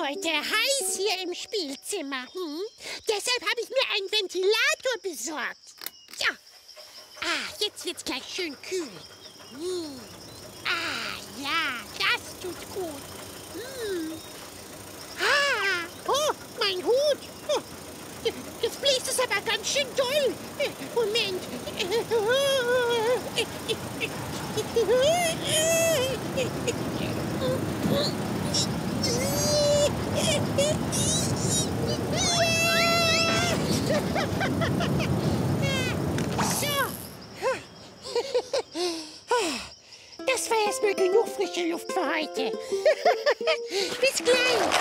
heute heiß hier im Spielzimmer. Deshalb habe ich mir einen Ventilator besorgt. So. Jetzt wird's gleich schön kühl. Ja, das tut gut. Oh, mein Hut. Oh, jetzt bläst es aber ganz schön doll. Moment. Das war erstmal genug frische Luft für heute. Bis gleich.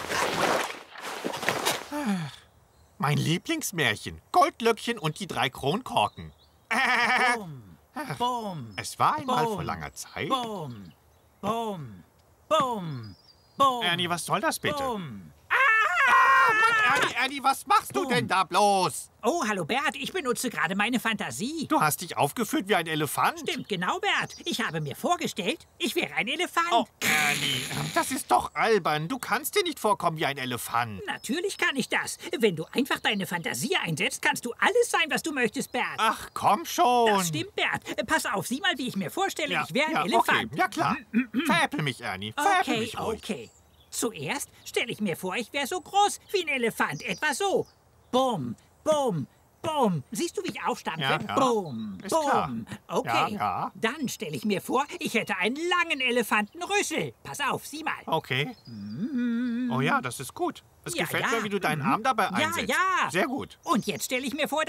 Mein Lieblingsmärchen. Goldlöckchen und die 3 Kronkorken. Bum, bum, Es war einmal bum, vor langer Zeit. bum, bum, bum, bum. Ernie, was soll das bitte? Bum. Mann, Ernie, was machst du denn da bloß? Oh, hallo Bert, ich benutze gerade meine Fantasie. Du hast dich aufgeführt wie ein Elefant. Stimmt, genau, Bert. Ich habe mir vorgestellt, ich wäre ein Elefant. Oh, Ernie, das ist doch albern. Du kannst dir nicht vorkommen wie ein Elefant. Natürlich kann ich das. Wenn du einfach deine Fantasie einsetzt, kannst du alles sein, was du möchtest, Bert. Ach, komm schon. Das stimmt, Bert. Pass auf, sieh mal, wie ich mir vorstelle, Ja, ich wäre ein ja, Elefant. Okay, ja klar. Veräppel mich, Ernie. Veräppel Okay, mich ruhig. okay. Zuerst stelle ich mir vor, ich wäre so groß wie ein Elefant. Etwa so. Bum, bum, bum. Siehst du, wie ich aufstampfe? Ja, ja. Bum, Ist klar. bum. Okay. Ja, ja. Dann stelle ich mir vor, ich hätte einen langen Elefantenrüssel. Pass auf, sieh mal. Okay. Oh ja, das ist gut. Es Ja, gefällt ja. mir, wie du deinen Arm dabei einsetzt. Ja, ja. Sehr gut. Und jetzt stelle ich mir vor,